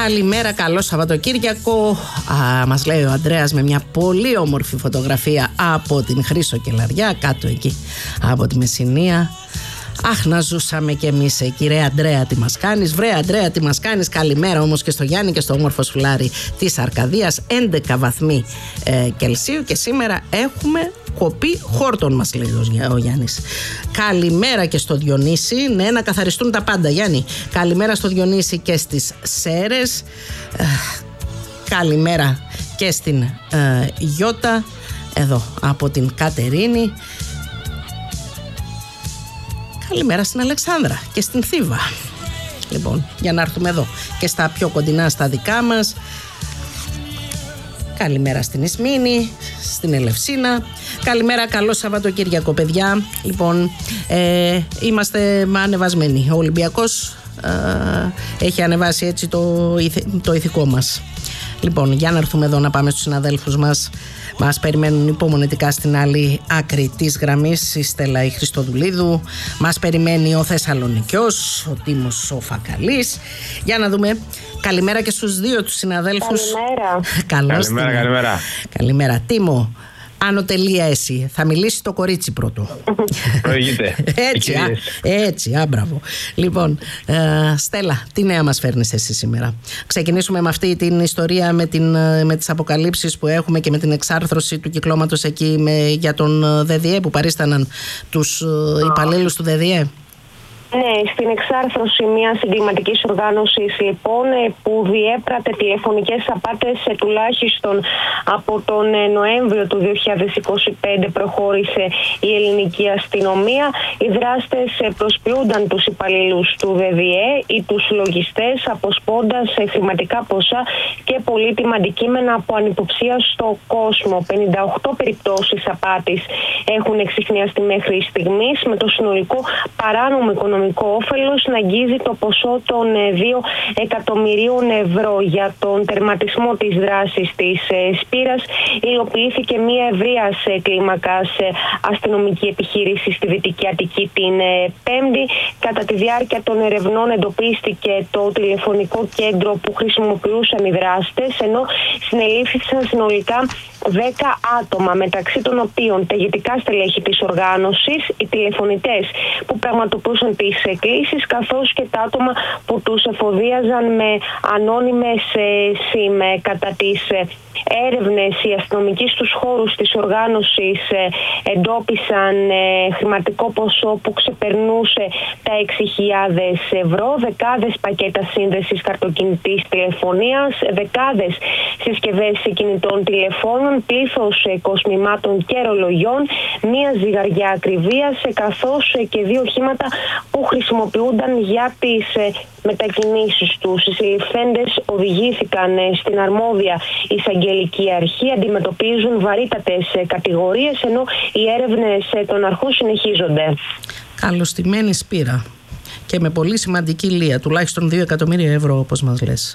Καλημέρα, καλό Σαββατοκύριακο. Μας λέει ο Ανδρέας με μια πολύ όμορφη φωτογραφία από την Χρύσο Κελαριά, κάτω εκεί από τη Μεσσηνία. Αχ, να ζούσαμε κι εμείς εκεί, ρε Ανδρέα, τι μας κάνεις. Βρε Ανδρέα, τι μας κάνεις. Καλημέρα όμως και στο Γιάννη και στο όμορφο σουλάρι της Αρκαδίας. 11 βαθμοί Κελσίου και σήμερα έχουμε κοπή χόρτων, μας λέει ο Γιάννης. Καλημέρα και στο Διονύση. Ναι, να καθαριστούν τα πάντα, Γιάννη. Καλημέρα στο Διονύση και στις Σέρες. Καλημέρα και στην Γιώτα, εδώ από την Κατερίνη. Καλημέρα στην Αλεξάνδρα και στην Θήβα. Λοιπόν, για να έρθουμε εδώ και στα πιο κοντινά στα δικά μας. Καλημέρα στην Ισμήνη, στην Ελευσίνα. Καλημέρα, καλό Σαββατοκύριακο, παιδιά. Λοιπόν, είμαστε ανεβασμένοι. Ο Ολυμπιακός έχει ανεβάσει έτσι το ηθικό μας. Λοιπόν, για να έρθουμε εδώ να πάμε στους συναδέλφους μας. Μας περιμένουν υπομονετικά στην άλλη άκρη της γραμμής η Στέλλα η Χριστοδουλίδου. Μας περιμένει ο Θεσσαλονικιός, ο Τίμος ο Φακαλής. Για να δούμε. Καλημέρα και στους δύο τους συναδέλφους. Καλημέρα. Καλημέρα. Καλημέρα. Τίμο, άνω τελεία εσύ. Θα μιλήσει το κορίτσι πρώτο. Προηγείται. Έτσι, άμπραβο. Λοιπόν, Στέλλα, τι νέα μας φέρνεις εσύ σήμερα? Ξεκινήσουμε με αυτή την ιστορία με τις αποκαλύψεις που έχουμε και με την εξάρθρωση του κυκλώματος εκεί για τον ΔΔΕ που παρίσταναν τους υπαλλήλους του ΔΔΕ. Ναι, στην εξάρθρωση μιας εγκληματικής οργάνωσης λοιπόν που διέπρατε τηλεφωνικές απάτες τουλάχιστον από τον Νοέμβριο του 2025 προχώρησε η ελληνική αστυνομία. Οι δράστες προσποιούνταν τους υπαλλήλους του ΔΔΕ ή τους λογιστές αποσπώντας χρηματικά ποσά και πολύτιμα αντικείμενα από ανυποψία στο κόσμο. 58 περιπτώσεις απάτης έχουν εξιχνιαστεί μέχρι στιγμής με το συνολικό παράνομο οικονομικό όφελος να αγγίζει το ποσό των 2 εκατομμυρίων ευρώ. Για τον τερματισμό της δράσης της Σπύρας υλοποιήθηκε μια ευρείας κλίμακας αστυνομική επιχείρηση στη Δυτική Αττική την Πέμπτη. Κατά τη διάρκεια των ερευνών εντοπίστηκε το τηλεφωνικό κέντρο που χρησιμοποιούσαν οι δράστες, ενώ συνελήφθησαν συνολικά 10 άτομα, μεταξύ των οποίων τα ηγετικά στελέχη της οργάνωσης, οι τηλεφωνητές που πραγματοποιούσαν τις κλήσεις, καθώς και τα άτομα που τους εφοδίαζαν με ανώνυμες SIM. Κατά τις έρευνες, οι αστυνομικοί στους χώρους της οργάνωσης εντόπισαν χρηματικό ποσό που ξεπερνούσε τα 6.000 ευρώ, δεκάδες πακέτα σύνδεσης καρτοκινητής τηλεφωνίας, δεκάδες συσκευές κινητών τηλεφώνων, πλήθος κοσμημάτων και ρολογιών, μία ζυγαριά ακριβίας, καθώς και 2 οχήματα που χρησιμοποιούνταν για τις μετακινήσεις τους. Οι συλληφθέντες οδηγήθηκαν στην αρμόδια εισαγγελική αρχή, αντιμετωπίζουν βαρύτατες κατηγορίες, ενώ οι έρευνες των αρχών συνεχίζονται. Καλωστημένη Σπύρα και με πολύ σημαντική λία, τουλάχιστον 2 εκατομμύρια ευρώ όπως μας λες.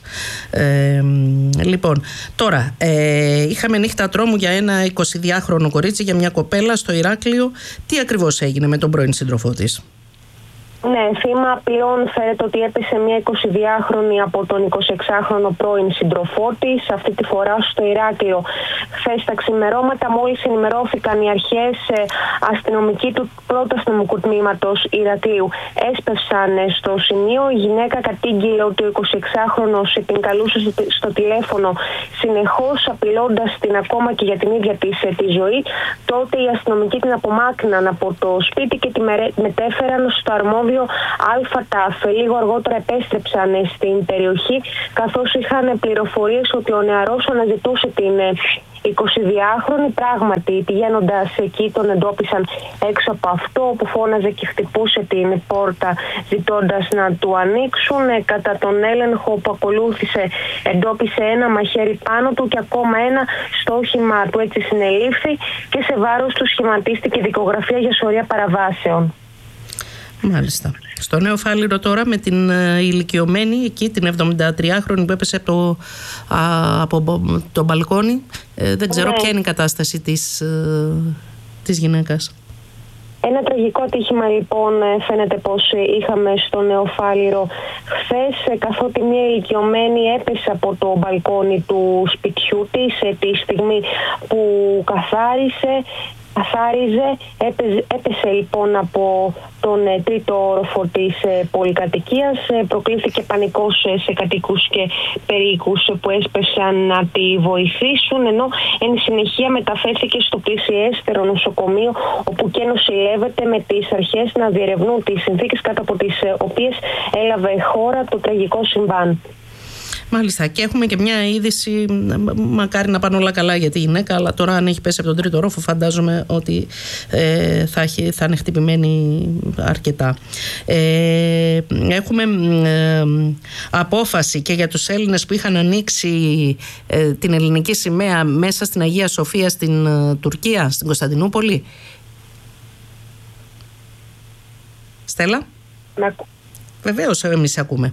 Λοιπόν, τώρα είχαμε νύχτα τρόμου για ένα 22χρονο κορίτσι, για μια κοπέλα στο Ηράκλειο. Τι ακριβώς έγινε με τον πρώην σύντροφό της? Ναι, θύμα πλέον φέρεται ότι έπεσε μια 22χρονη από τον 26χρονο πρώην σύντροφό της, αυτή τη φορά στο Ηράκλειο. Χθες τα ξημερώματα, μόλις ενημερώθηκαν οι αρχές αστυνομικοί του πρώτου αστυνομικού τμήματος Ηρακλείου, έσπευσαν στο σημείο. Η γυναίκα κατήγγειλε ότι ο 26χρονος την καλούσε στο τηλέφωνο συνεχώς, απειλώντας την ακόμα και για την ίδια της τη ζωή. Τότε οι αστυνομικοί την απομάκρυναν από το σπίτι και τη μετέφεραν στο αρμόδιο ΑΤΑΦ. Λίγο αργότερα επέστρεψαν στην περιοχή, καθώς είχαν πληροφορίες ότι ο νεαρός αναζητούσε την 22χρονη. Πράγματι, πηγαίνοντας εκεί τον εντόπισαν έξω από αυτό, όπου φώναζε και χτυπούσε την πόρτα ζητώντας να του ανοίξουν. Κατά τον έλεγχο που ακολούθησε, εντόπισε ένα μαχαίρι πάνω του και ακόμα ένα στο όχημά του. Έτσι συνελήφθη και σε βάρος του σχηματίστηκε δικογραφία για σωρία παραβάσεων. Μάλιστα. Στο Νέο Φάληρο τώρα με την ηλικιωμένη εκεί, την 73χρονη που έπεσε από το μπαλκόνι. Δεν ξέρω ποια είναι η κατάσταση της γυναίκας. Ένα τραγικό ατύχημα λοιπόν φαίνεται πως είχαμε στο Νεοφάλιρο χθες, καθότι μια ηλικιωμένη έπεσε από το μπαλκόνι του σπιτιού της τη στιγμή που έπεσε λοιπόν από τον τρίτο όροφο της πολυκατοικίας. Προκλήθηκε πανικός σε κατοίκους και περίοικους που έσπεσαν να τη βοηθήσουν, ενώ εν συνεχεία μεταφέρθηκε στο πλησιέστερο νοσοκομείο, όπου και νοσηλεύεται, με τις αρχές να διερευνούν τις συνθήκες κάτω από τις οποίες έλαβε χώρα το τραγικό συμβάν. Μάλιστα, και έχουμε και μια είδηση, μακάρι να πάνε όλα καλά για τη γυναίκα, αλλά τώρα αν έχει πέσει από τον τρίτο όροφο φαντάζομαι ότι θα είναι χτυπημένη αρκετά. Έχουμε απόφαση και για τους Έλληνες που είχαν ανοίξει την ελληνική σημαία μέσα στην Αγία Σοφία στην Τουρκία, στην Κωνσταντινούπολη. Στέλλα? Βεβαίως, εμείς ακούμε.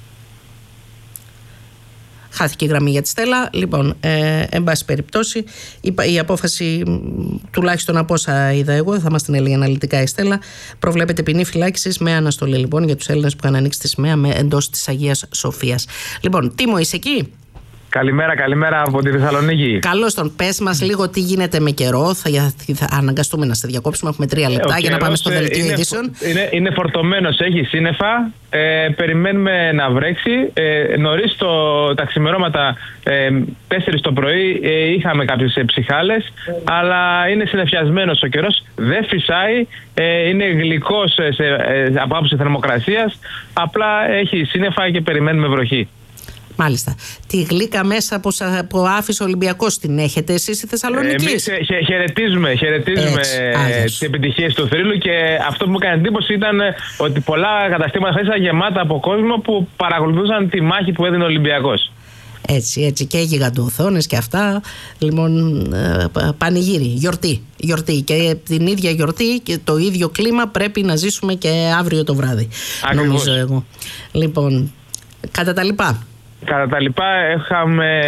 Χάθηκε η γραμμή για τη Στέλλα. Λοιπόν, εν πάση περιπτώσει, η απόφαση, τουλάχιστον από όσα είδα εγώ, θα μας την έλεγε αναλυτικά η Στέλλα, προβλέπεται ποινή φυλάκισης με αναστολή λοιπόν για τους Έλληνες που είχαν ανοίξει τη σημαία εντός της Αγίας Σοφίας. Λοιπόν, Τίμο, είσαι εκεί? Καλημέρα από τη Θεσσαλονίκη. Καλώς τον. Πες μας λίγο τι γίνεται με καιρό. Θα αναγκαστούμε να σε διακόψουμε. Έχουμε 3 λεπτά για να πάμε στο δελτίο ειδήσεων. Είναι φορτωμένος, έχει σύννεφα. Περιμένουμε να βρέξει. Νωρίς τα ξημερώματα 4 το πρωί είχαμε κάποιες ψυχάλες, αλλά είναι συννεφιασμένος ο καιρός. Δεν φυσάει. Είναι γλυκός από άποψη θερμοκρασίας. Απλά έχει σύννεφα και περιμένουμε βροχή. Μάλιστα. Τη γλύκα μέσα που άφησε ο Ολυμπιακός την έχετε εσείς στη Θεσσαλονίκη? Εμείς χαιρετίζουμε τις επιτυχίες του θρύλου, και αυτό που μου έκανε εντύπωση ήταν ότι πολλά καταστήματα ήταν γεμάτα από κόσμο που παρακολουθούσαν τη μάχη που έδινε ο Ολυμπιακός. Έτσι, και γιγαντοοθόνες και αυτά. Λοιπόν, πανηγύρι, γιορτή. Και την ίδια γιορτή και το ίδιο κλίμα πρέπει να ζήσουμε και αύριο το βράδυ. Ακριβώς. Νομίζω εγώ. Λοιπόν, κατά τα λοιπά, είχαμε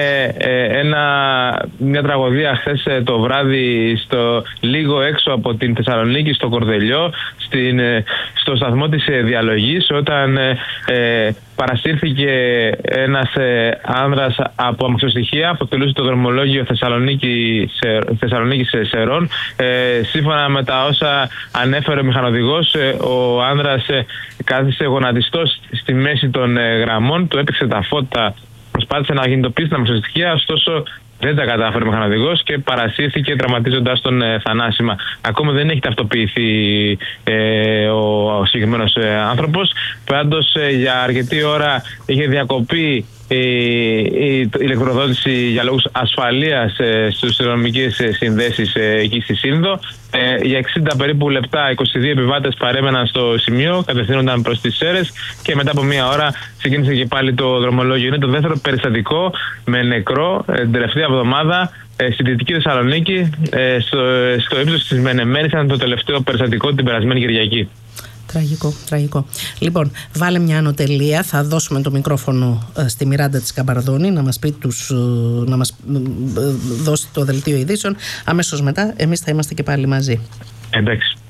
μια τραγωδία χθες το βράδυ λίγο έξω από την Θεσσαλονίκη, στο Κορδελιό, στο σταθμό της Διαλογής, όταν παρασύρθηκε ένας άνδρας από αμαξοστοιχεία, αποτελούσε το δρομολόγιο Θεσσαλονίκης Σερών. Σύμφωνα με τα όσα ανέφερε ο μηχανοδηγός, ο άνδρας κάθισε γονατιστός στη μέση των γραμμών, του έπαιξε τα φώτα, προσπάθησε να κινητοποιήσει την αμαξοστοιχεία, ωστόσο δεν τα κατάφερε ο μηχανοδηγός και παρασύρθηκε, τραυματίζοντας τον θανάσιμα. Ακόμα δεν έχει ταυτοποιηθεί ο συγκεκριμένος άνθρωπος. Πάντως για αρκετή ώρα είχε διακοπεί η ηλεκτροδότηση για λόγους ασφαλείας στους αστυνομικές συνδέσεις εκεί στη Σύνδο. Για 60 περίπου λεπτά 22 επιβάτες παρέμεναν στο σημείο, κατευθύνονταν προς τις Σέρρες, και μετά από μία ώρα ξεκίνησε και πάλι το δρομολόγιο. Είναι το δεύτερο περιστατικό με νεκρό την τελευταία εβδομάδα στη Δυτική Θεσσαλονίκη. Στο ύψος της Μενεμένης ήταν το τελευταίο περιστατικό την περασμένη Κυριακή. Τραγικό. Λοιπόν, βάλε μια ανωτελεία. Θα δώσουμε το μικρόφωνο στη Μιράντα της Καμπαρδόνη να μας δώσει το δελτίο ειδήσεων. Αμέσως μετά εμείς θα είμαστε και πάλι μαζί. Εντάξει.